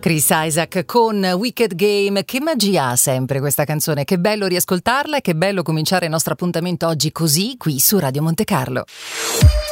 Chris Isaak con Wicked Game. Che magia ha sempre questa canzone, che bello riascoltarla e che bello cominciare il nostro appuntamento oggi così qui su Radio Monte Carlo.